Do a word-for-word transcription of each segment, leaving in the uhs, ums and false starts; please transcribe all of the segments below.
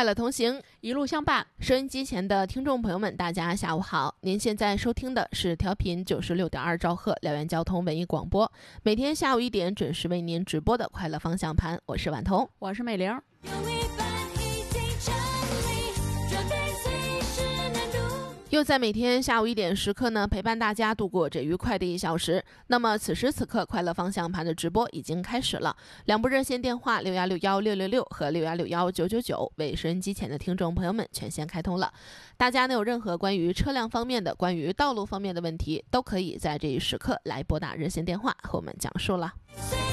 快乐同行， 一路相伴。 收音机前的听众朋友们，大家下午好！您现在收听的是调频九十六点二兆赫辽源交通文艺广播，每天下午一点准时为您直播的快乐方向盘。我是婉彤， 我是美玲。 又在每天下午一点时刻呢，陪伴大家度过这愉快的一小时。那么此时此刻，快乐方向盘的直播已经开始了。两部热线电话六幺六幺六六六和六幺六幺九九九，为收音机前的听众朋友们全线开通了。大家呢有任何关于车辆方面的、关于道路方面的问题，都可以在这一时刻来拨打热线电话和我们讲述了。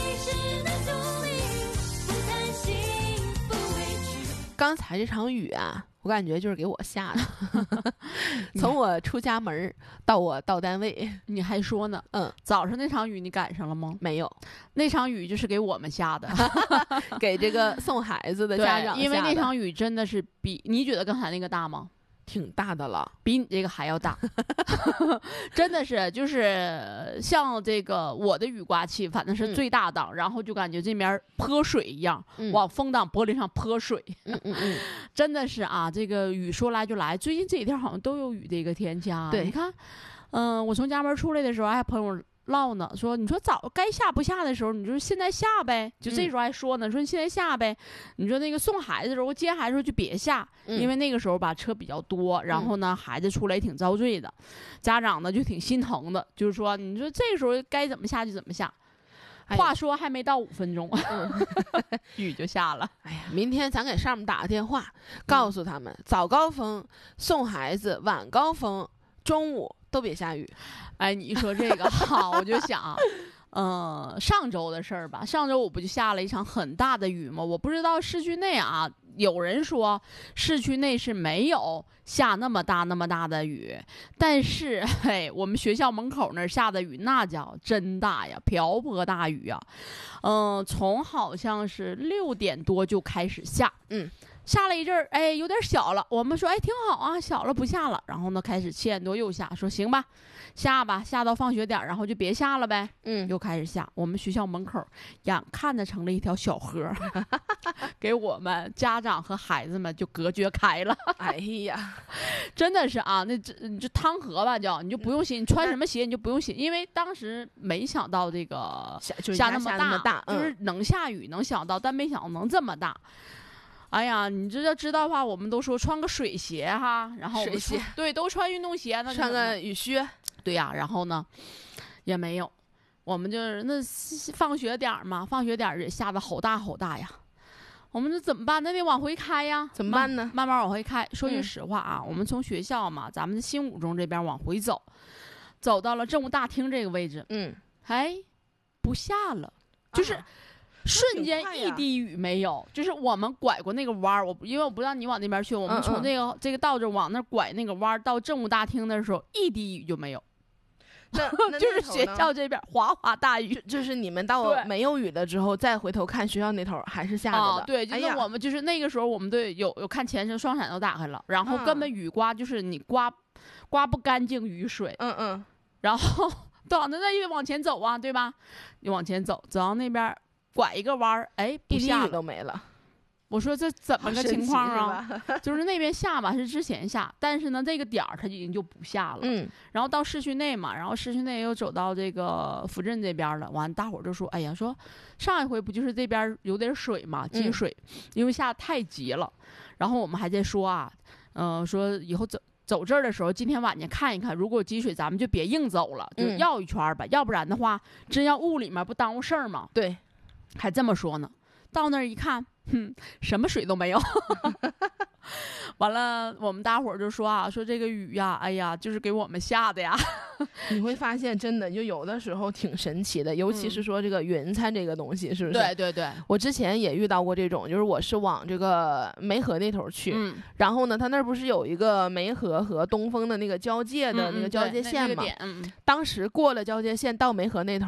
刚才这场雨啊，我感觉就是给我下的从我出家门到我到单位。 你还说呢？ 嗯， 早上那场雨你赶上了吗？ 没有， 那场雨就是给我们下的给这个送孩子的家长下的。 因为那场雨真的是比你觉得刚才那个大吗？ 挺大的了， 比你这个还要大真的是就是像这个我的雨刮器反正是最大档、嗯、然后就感觉这边泼水一样、嗯、往风挡玻璃上泼水嗯嗯嗯真的是啊，这个雨说来就来，最近这几天好像都有雨的一个天气啊。 对， 你看嗯、呃，我从家门出来的时候还朋友唠呢，说你说早该下不下的时候，你说现在下呗，就这时候还说呢、嗯、说你现在下呗，你说那个送孩子的时候接孩子的时候就别下、嗯、因为那个时候吧车比较多，然后呢、嗯、孩子出来也挺遭罪的，家长呢就挺心疼的，就是说你说这个时候该怎么下就怎么下。话说还没到五分钟、嗯、雨就下了。 哎呀，明天咱给上面打个电话，告诉他们、嗯、早高峰送孩子，晚高峰中午都别下雨。 哎，你说这个好，我就想，呃，上周的事儿吧，上周我不就下了一场很大的雨吗？我不知道市区内啊，有人说市区内是没有下那么大那么大的雨，但是嘿，我们学校门口那儿下的雨那叫真大呀，瓢泼大雨啊，嗯、呃，从好像是六点多就开始下， 嗯。 下了一阵儿，哎，有点小了。我们说，哎，挺好啊，小了不下了。然后呢，开始七点多又下，说行吧，下吧，下到放学点，然后就别下了呗。 嗯， 又开始下。我们学校门口眼看着成了一条小河，给我们家长和孩子们就隔绝开了。 哎呀， 真的是啊，那这你就汤河吧，叫你就不用洗，你穿什么鞋你就不用洗，因为当时没想到这个下下那么大， 那么大就是能下雨能想到，但没想到能这么大。哎呀，你这要知道的话，我们都说穿个水鞋哈，然后我们水鞋对都穿运动鞋，那穿个雨靴， 对呀、啊，然后呢也没有，我们就是那放学点嘛，放学点也下的好大好大呀，我们这怎么办？那得往回开呀， 怎么办呢？ 慢慢往回开。说句实话啊，嗯、我们从学校嘛，咱们新五中这边往回走，走到了政务大厅这个位置， 嗯， 哎，不下了，就是。啊瞬间一滴雨没有，就是我们拐过那个弯儿，我因为我不让你往那边去，我们从这个嗯嗯这个道着往那拐那个弯儿到政务大厅的时候，一滴雨就没有。 那, 那就是学校这边哗哗大雨， 就就是你们到没有雨了之后，再回头看学校那头还是下着的。 啊、对，就是我们、哎、就是那个时候我们对有有看前身双闪都打开了，然后根本雨刮就是你刮刮不干净雨水， 嗯嗯， 然后等着那又往前走啊，对吧？你往前走，走到那边。拐一个弯儿，哎，不下雨都没了。 我说这怎么个情况啊？是就是那边下吧，是之前下，但是呢，这个点儿它已经就不下了。 嗯， 然后到市区内嘛，然后市区内又走到这个府镇这边了。完，大伙儿就说：“哎呀，说上一回不就是这边有点水嘛，积水，嗯、因为下太急了。”然后我们还在说啊，嗯、呃，说以后走。走这儿的时候，今天晚上看一看，如果有积水，咱们就别硬走了，就绕一圈吧。嗯、要不然的话，真要雾里面不耽误事儿吗？ 对。 还这么说呢，到那儿一看，哼，什么水都没有。完了，我们大伙儿就说啊，说这个雨呀，哎呀，就是给我们下的呀。 你会发现，真的就有的时候挺神奇的，尤其是说这个云彩这个东西，是不是？ 对对对。 我之前也遇到过这种，就是我是往这个梅河那头去， 嗯、 然后呢，他那儿不是有一个梅河和东风的那个交界的那个交界线嘛？ 嗯嗯、 当时过了交界线到梅河那头。